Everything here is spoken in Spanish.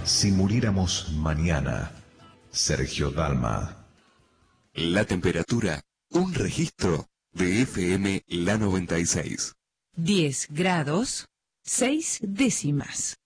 Si muriéramos mañana, Sergio Dalma. La temperatura, un registro de FM La 96. 10 grados, 6 décimas.